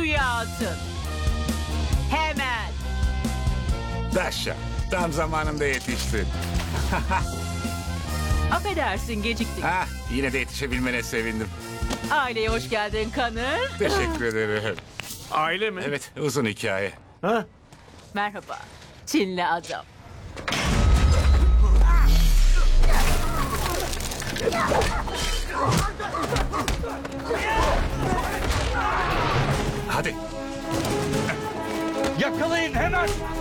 suya atın. Hemen. Daşa, tam zamanında yetiştin. Affedersin, geciktik. Ha, yine de yetişebilmene sevindim. Aileye hoş geldin Kanır. Teşekkür ederim. Aile mi? Evet, uzun hikaye. Ha? Merhaba. Çinli adam. Hadi. Yakalayın hemen!